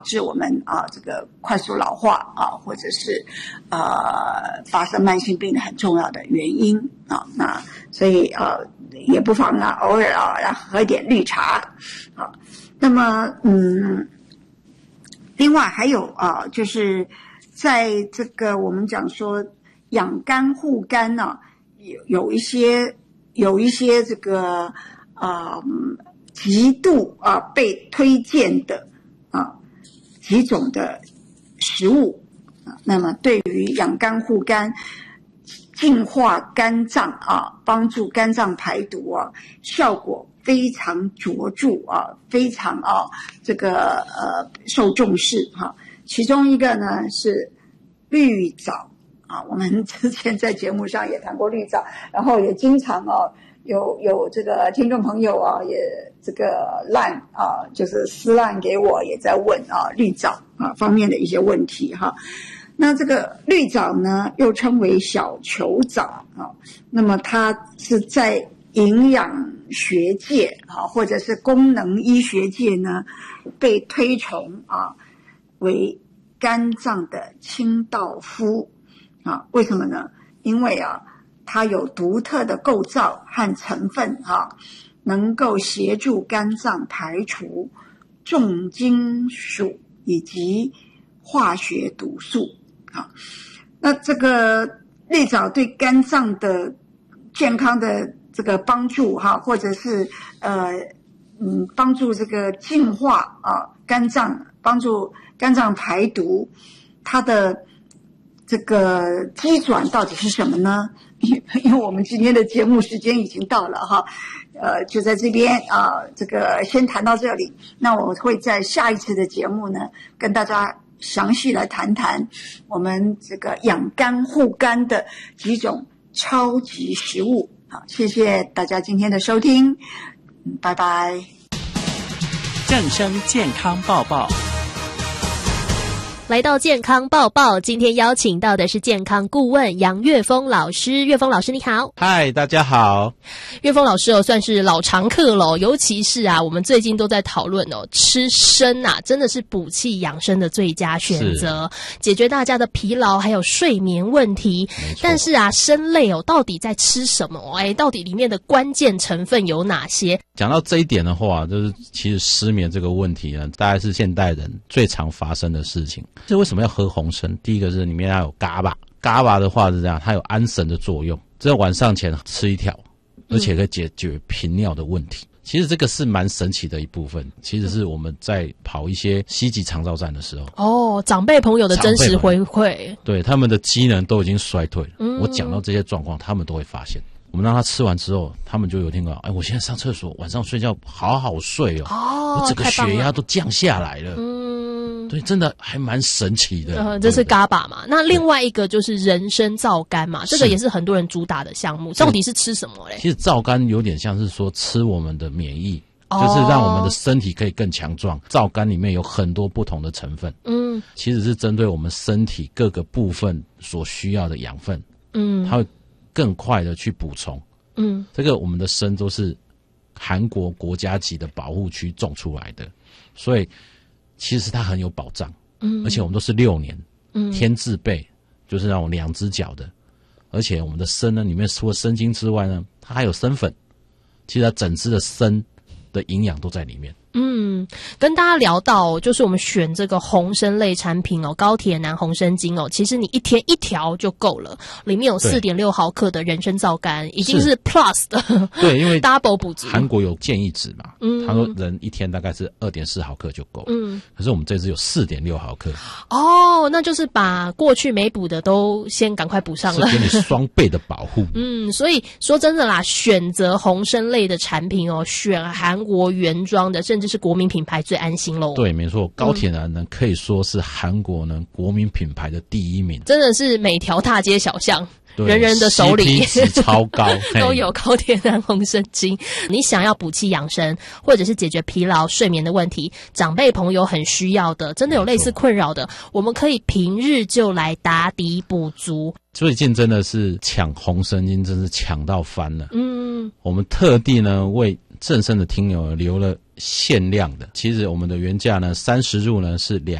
致我们这个快速老化或者是发生慢性病的很重要的原因那所以也不妨偶尔来喝一点绿茶那么另外还有就是在这个我们讲说养肝护肝有一些这个极度被推荐的几种的食物那么对于养肝护肝、净化肝脏帮助肝脏排毒效果非常卓著非常这个受重视其中一个呢是绿藻我们之前在节目上也谈过绿藻，然后也经常有这个听众朋友也这个就是私烂给我，也在问绿藻方面的一些问题那这个绿藻呢又称为小球藻那么它是在营养学界或者是功能医学界呢被推崇为肝脏的清道夫为什么呢？因为它有独特的构造和成分能够协助肝脏排除重金属以及化学毒素那这个绿藻对肝脏的健康的这个帮助或者是帮助这个净化肝脏，帮助肝脏排毒，它的这个机转到底是什么呢？因为我们今天的节目时间已经到了就在这边这个先谈到这里。那我会在下一次的节目呢，跟大家详细来谈谈我们这个养肝护肝的几种超级食物。好，谢谢大家今天的收听，拜拜。 正声健康报报。 来到健康报报，今天邀请到的是健康顾问杨岳峰老师。岳峰老师你好。 嗨，大家好。 岳峰老师算是老常客了尤其是我们最近都在讨论吃参真的是补气养生的最佳选择，解决大家的疲劳还有睡眠问题。但是参类到底在吃什么？到底里面的关键成分有哪些？ 讲到这一点的话，就是其实失眠这个问题呢，大概是现代人最常发生的事情。这为什么要喝红参？第一个是里面要有GABA的话是这样，它有安神的作用，在晚上前吃一条，而且可以解决频尿的问题。其实这个是蛮神奇的一部分，其实是我们在跑一些西级长照站的时候长辈朋友的真实回馈， 对他们的机能都已经衰退了我讲到这些状况他们都会发现。我们让他吃完之后，他们就有听到我现在上厕所晚上睡觉好好睡我整个血压都降下来了对，真的还蛮神奇的这是GABA嘛。那另外一个就是人参皂苷嘛，这个也是很多人主打的项目。到底是吃什么嘞？ 其实皂苷有点像是说吃我们的免疫就是让我们的身体可以更强壮。皂苷里面有很多不同的成分其实是针对我们身体各个部分所需要的养分它会更快的去补充这个我们的参都是韩国国家级的保护区种出来的，所以其实它很有保障而且我们都是6年天字辈，就是那种2只脚的。而且我们的参呢，里面除了参精之外呢，它还有参粉，其实它整只的参的营养都在里面。 跟大家聊到就是我们选这个红参类产品高铁南红参精其实你一天1条就够了，里面有 4.6 毫克的人参皂苷，已经是 plus 的对，因为 double 补足。 韩国有建议值嘛他说人一天大概是 2.4 毫克就够了可是我们这支有 4.6 毫克那就是把过去没补的都先赶快补上了， 是给你双倍的保护所以说真的啦，选择红参类的产品选韩国原装的，甚至是国民品牌最安心咯。 对，没错，高铁南呢可以说是韩国呢国民品牌的第1名， 真的是每条大街小巷人人的手里 CP 值超高都有高铁南红参精。你想要补气养生，或者是解决疲劳睡眠的问题，长辈朋友很需要的，真的有类似困扰的，我们可以平日就来打底补足。 最近真的是抢红参精真是抢到翻了我们特地呢为正生的听友留了限量的，其实我们的原价呢30入呢是